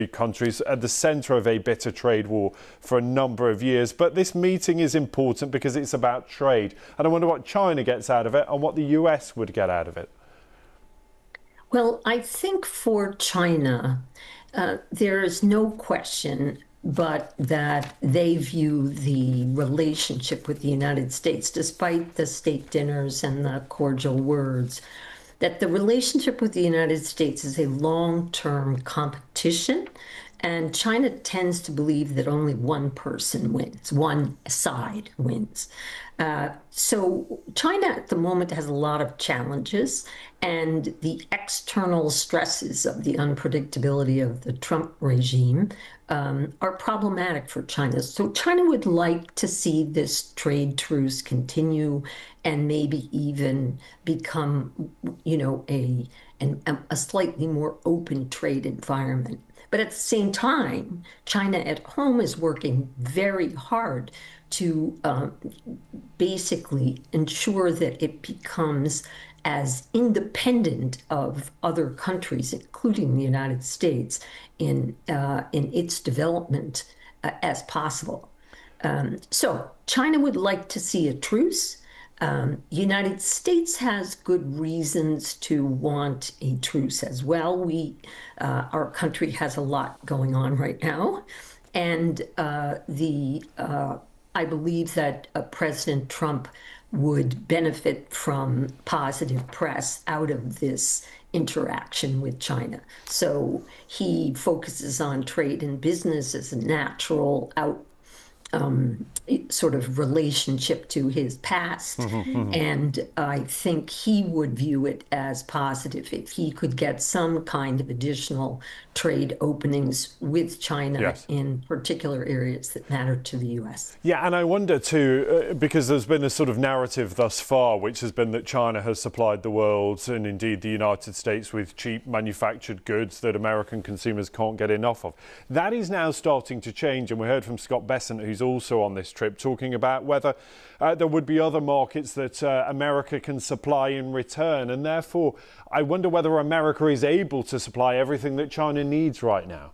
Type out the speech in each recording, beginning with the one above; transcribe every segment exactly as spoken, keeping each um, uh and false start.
countries at the centre of a bitter trade war for a number of years. But this meeting is important because it's about trade. And I wonder what China gets out of it and what the U S would get out of it. Well, I think for China, uh, there is no question but that they view the relationship with the United States, despite the state dinners and the cordial words, that the relationship with the United States is a long-term competition, and China tends to believe that only one person wins, one side wins. Uh, so China at the moment has a lot of challenges, and the external stresses of the unpredictability of the Trump regime um, are problematic for China. So China would like to see this trade truce continue and maybe even become, you know, a, an, a slightly more open trade environment. But at the same time, China at home is working very hard to uh, basically ensure that it becomes as independent of other countries, including the United States, in uh, in its development uh, as possible. Um, so China would like to see a truce. Um, United States has good reasons to want a truce as well. We, uh, our country has a lot going on right now, and uh, the uh, I believe that uh, President Trump would benefit from positive press out of this interaction with China. So he focuses on trade and business as a natural out. Um, sort of relationship to his past. Mm-hmm, mm-hmm. And I think he would view it as positive if he could get some kind of additional trade openings with China, yes, in particular areas that matter to the U S. Yeah, and I wonder too, uh, because there's been a sort of narrative thus far, which has been that China has supplied the world and indeed the United States with cheap manufactured goods that American consumers can't get enough of. That is now starting to change, and we heard from Scott Bessent, who's also on this trip, talking about whether uh, there would be other markets that uh, America can supply in return. And therefore, I wonder whether America is able to supply everything that China needs right now.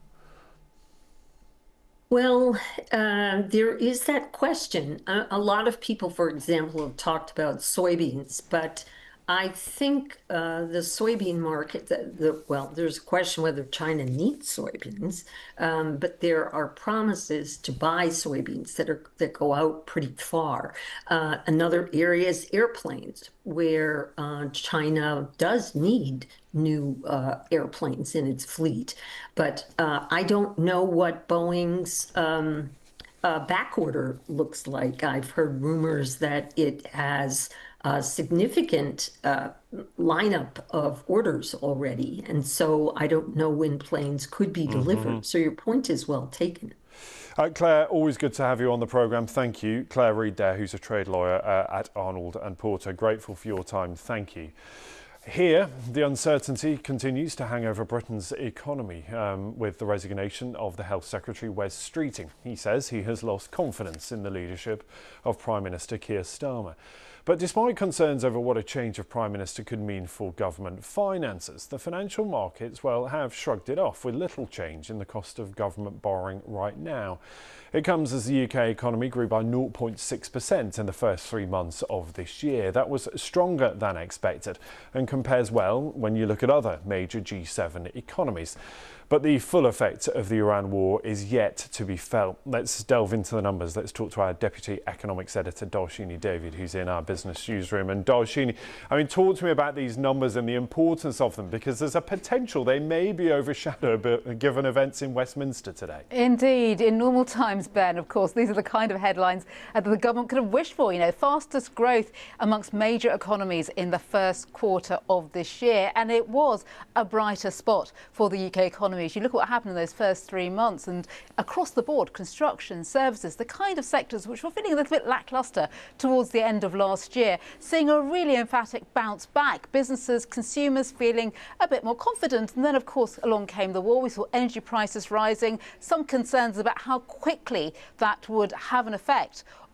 Well, uh, there is that question. A, a lot of people, for example, have talked about soybeans, but I think uh, the soybean market, the, the, well, there's a question whether China needs soybeans, um, but there are promises to buy soybeans that are that go out pretty far. Uh, another area is airplanes, where uh, China does need new uh, airplanes in its fleet. But uh, I don't know what Boeing's um, uh, backorder looks like. I've heard rumors that it has a significant uh, lineup of orders already. And so I don't know when planes could be delivered. Mm-hmm. So your point is well taken. Uh, Claire, always good to have you on the programme. Thank you. Claire Reid there, who's a trade lawyer uh, at Arnold and Porter. Grateful for your time. Thank you. Here, the uncertainty continues to hang over Britain's economy um, with the resignation of the Health Secretary, Wes Streeting. He says he has lost confidence in the leadership of Prime Minister Keir Starmer. But despite concerns over what a change of Prime Minister could mean for government finances, the financial markets, well, have shrugged it off with little change in the cost of government borrowing right now. It comes as the U K economy grew by zero point six percent in the first three months of this year. That was stronger than expected and compares well when you look at other major G seven economies. But the full effect of the Iran war is yet to be felt. Let's delve into the numbers. Let's talk to our Deputy Economics Editor, Darshini David, who's in our business newsroom. And Darshini, I mean, talk to me about these numbers and the importance of them, because there's a potential they may be overshadowed given events in Westminster today. Indeed. In normal times, Ben, of course, these are the kind of headlines that the government could have wished for. You know, fastest growth amongst major economies in the first quarter of this year. And it was a brighter spot for the U K economy. You look at what happened in those first three months and across the board, construction, services, the kind of sectors which were feeling a little bit lacklustre towards the end of last year, seeing a really emphatic bounce back. Businesses, consumers feeling a bit more confident. And then, of course, along came the war. We saw energy prices rising, some concerns about how quickly that would have an effect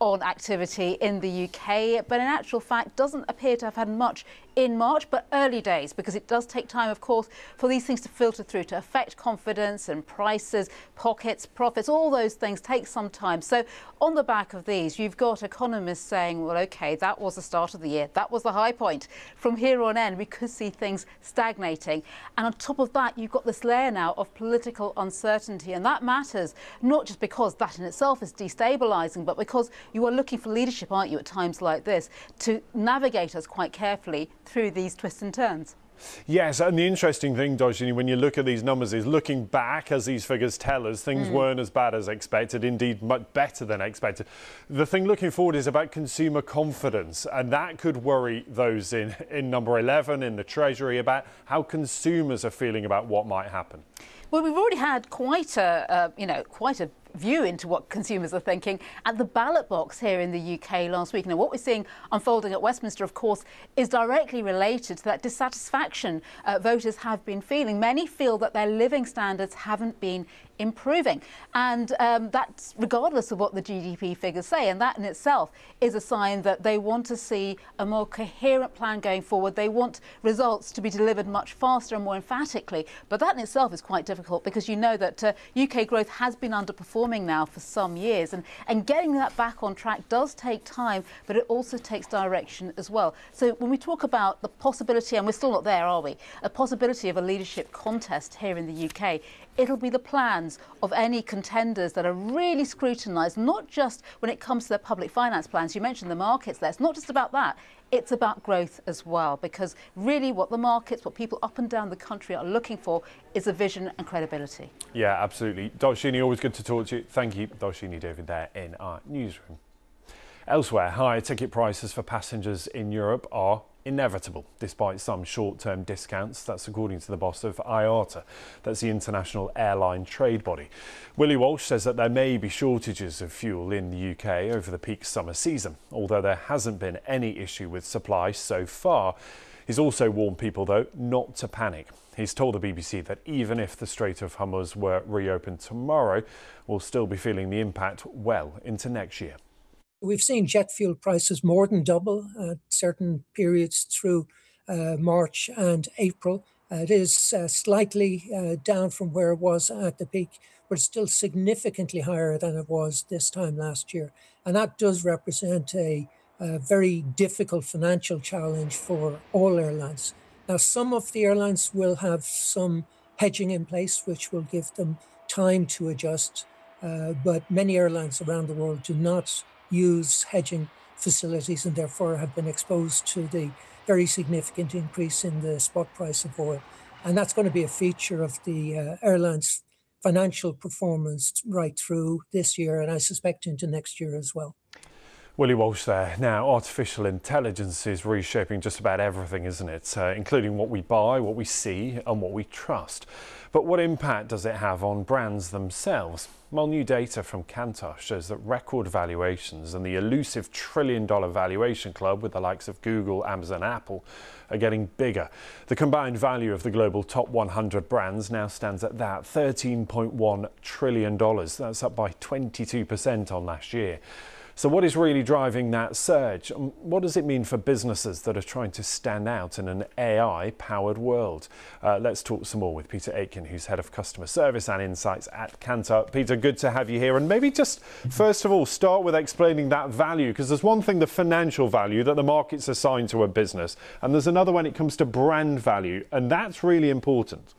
on activity in the U K, but in actual fact doesn't appear to have had much in March, but early days, because it does take time, of course, for these things to filter through, to affect confidence and prices, pockets, profits, all those things take some time. So on the back of these, you've got economists saying, well, OK, that was the start of the year. That was the high point. From here on in, we could see things stagnating. And on top of that, you've got this layer now of political uncertainty. And that matters, not just because that in itself is destabilising, but because you are looking for leadership, aren't you, at times like this, to navigate us quite carefully through these twists and turns. Yes, and the interesting thing, Darshini, when you look at these numbers is looking back, as these figures tell us, things mm. weren't as bad as expected, indeed much better than expected. The thing looking forward is about consumer confidence, and that could worry those in, in number eleven, in the Treasury, about how consumers are feeling about what might happen. Well, we've already had quite a, uh, you know, quite a view into what consumers are thinking at the ballot box here in the U K last week. Now, what we're seeing unfolding at Westminster, of course, is directly related to that dissatisfaction uh, voters have been feeling. Many feel that their living standards haven't been improving, and um, that's regardless of what the G D P figures say, and that in itself is a sign that they want to see a more coherent plan going forward. They want results to be delivered much faster and more emphatically, but that in itself is quite difficult, because you know that uh, U K growth has been underperforming now for some years, and, and getting that back on track does take time, but it also takes direction as well. So when we talk about the possibility, and we're still not there, are we, a possibility of a leadership contest here in the U K, it'll be the plans of any contenders that are really scrutinised, not just when it comes to their public finance plans. You mentioned the markets there. It's not just about that. It's about growth as well, because really what the markets, what people up and down the country are looking for is a vision and credibility. Yeah, absolutely. Darshini, always good to talk to you. Thank you, Darshini David, there in our newsroom. Elsewhere, higher ticket prices for passengers in Europe are inevitable, despite some short-term discounts. That's according to the boss of I A T A. That's the International Airline Trade Body. Willie Walsh says that there may be shortages of fuel in the U K over the peak summer season, although there hasn't been any issue with supply so far. He's also warned people, though, not to panic. He's told the B B C that even if the Strait of Hormuz were reopened tomorrow, we'll still be feeling the impact well into next year. We've seen jet fuel prices more than double at certain periods through uh, March and April. Uh, it is uh, slightly uh, down from where it was at the peak, but still significantly higher than it was this time last year. And that does represent a, a very difficult financial challenge for all airlines. Now, some of the airlines will have some hedging in place, which will give them time to adjust. Uh, but many airlines around the world do not use hedging facilities and therefore have been exposed to the very significant increase in the spot price of oil. And that's going to be a feature of the uh, airline's financial performance right through this year, and I suspect into next year as well. Willie Walsh there. Now, artificial intelligence is reshaping just about everything, isn't it? Uh, including what we buy, what we see and what we trust. But what impact does it have on brands themselves? Well, new data from Kantar shows that record valuations and the elusive trillion dollar valuation club with the likes of Google, Amazon, Apple are getting bigger. The combined value of the global top one hundred brands now stands at that thirteen point one trillion dollars. That's up by twenty-two percent on last year. So what is really driving that surge? What does it mean for businesses that are trying to stand out in an A I-powered world? Uh, let's talk some more with Peter Aitken, who's Head of Customer Service and Insights at Kantar. Peter, good to have you here. And maybe just first of all, start with explaining that value, because there's one thing, the financial value that the markets assign to a business, and there's another when it comes to brand value, and that's really important.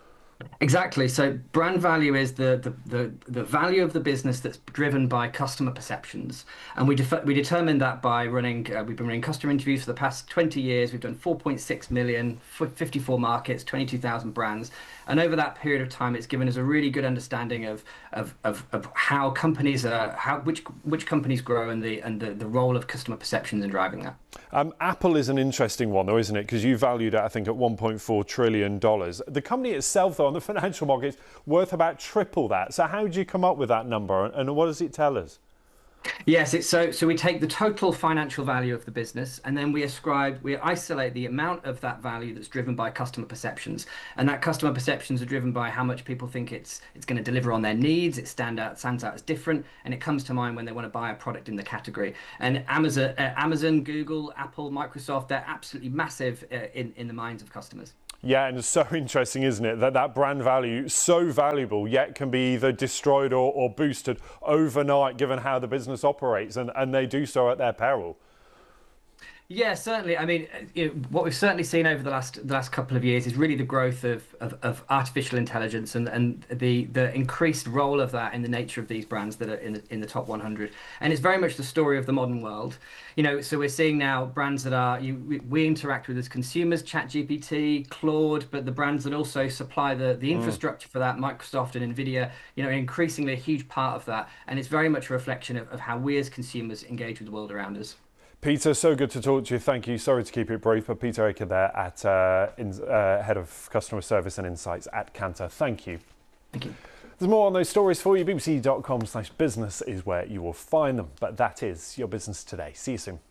Exactly. So brand value is the, the, the, the value of the business that's driven by customer perceptions. And we, def we determined that by running, uh, we've been running customer interviews for the past twenty years. We've done four point six million, fifty-four markets, twenty-two thousand brands. And over that period of time, it's given us a really good understanding of, of, of, of how companies, are, how, which, which companies grow and, the, and the, the role of customer perceptions in driving that. Um, Apple is an interesting one, though, isn't it? Because you valued it, I think, at one point four trillion dollars. The company itself, though, on the financial markets, worth about triple that. So how did you come up with that number, and what does it tell us? Yes, it's so so we take the total financial value of the business and then we ascribe, we isolate the amount of that value that's driven by customer perceptions. And that customer perceptions are driven by how much people think it's it's going to deliver on their needs, it stand out, stands out as different, and it comes to mind when they want to buy a product in the category. And Amazon, uh, Amazon, Google, Apple, Microsoft, they're absolutely massive uh, in, in the minds of customers. Yeah, and it's so interesting, isn't it, that that brand value, so valuable, yet can be either destroyed or, or boosted overnight, given how the business operates, and, and they do so at their peril. Yeah, certainly. I mean, you know, what we've certainly seen over the last the last couple of years is really the growth of, of, of artificial intelligence and, and the the increased role of that in the nature of these brands that are in the, in the top one hundred. And it's very much the story of the modern world. You know, so we're seeing now brands that are you we, we interact with as consumers, ChatGPT, Claude, but the brands that also supply the the infrastructure mm. for that, Microsoft and Nvidia, you know, increasingly a huge part of that. And it's very much a reflection of, of how we as consumers engage with the world around us. Peter, so good to talk to you. Thank you. Sorry to keep it brief, but Peter Aker there, at uh, in, uh, Head of Customer Service and Insights at Kantar. Thank you. Thank you. There's more on those stories for you. B B C dot com slash business is where you will find them. But that is your business today. See you soon.